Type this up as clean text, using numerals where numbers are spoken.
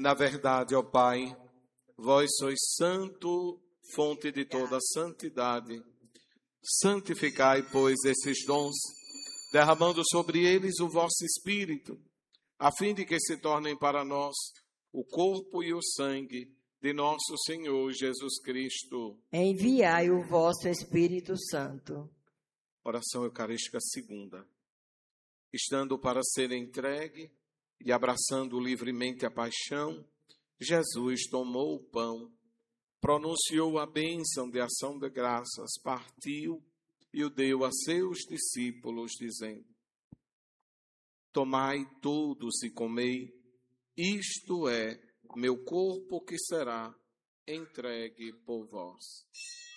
Na verdade, ó Pai, vós sois santo, fonte de toda santidade. Santificai, pois, esses dons, derramando sobre eles o vosso Espírito, a fim de que se tornem para nós o corpo e o sangue de nosso Senhor Jesus Cristo. Enviai o vosso Espírito Santo. Oração Eucarística segunda. Estando para ser entregue e abraçando livremente a paixão, Jesus tomou o pão, pronunciou a bênção de ação de graças, partiu e o deu a seus discípulos, dizendo: Tomai todos e comei, isto é meu corpo que será entregue por vós.